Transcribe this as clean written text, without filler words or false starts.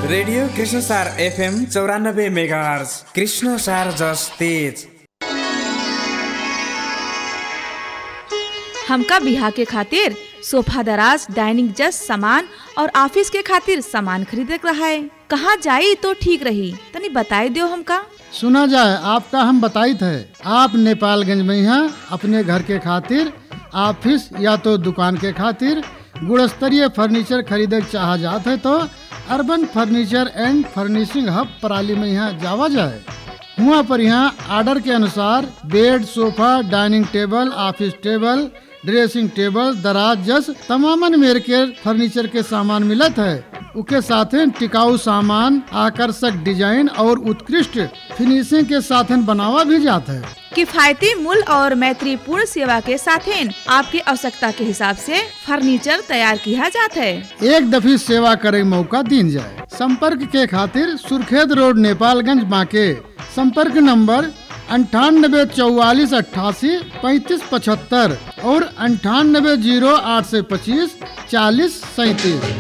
Radio Krishna सार FM 94 megahertz, Krishna सार जस तेज। हमका बिहा के खातिर सोफा दराज डाइनिंग जस सामान और ऑफिस के खातिर सामान खरीदे रहा है। कहाँ जाई तो ठीक रही, तनी बताई दियो हमका। सुना जाए आपका हम बताई थे, आप नेपालगंज में यहाँ अपने घर के खातिर, ऑफिस या तो दुकान के खातिर गुणस्तरीय फर्नीचर खरीदे चाह जाते तो अर्बन फर्नीचर एंड फर्निशिंग हब पराली में यहाँ जावा जाए। हुआ पर यहाँ ऑर्डर के अनुसार bed, sofa, dining table, office table, dressing table, दराज जस तमामन मेर के फर्नीचर के सामान मिलत है। उसके साथ टिकाऊ सामान, आकर्षक डिजाइन और उत्कृष्ट फिनिशिंग के साथ बनावा भी जाता है। किफायती मूल्य और मैत्रीपूर्ण सेवा के साथ आपकी आवश्यकता के हिसाब से फर्नीचर तैयार किया जाता है। एक दफी सेवा करे मौका दीन जाए। संपर्क के खातिर सुर्खेत रोड, नेपालगंज, बांके। संपर्क नंबर 98 44 88 35 75 और 98 08 25 40 37।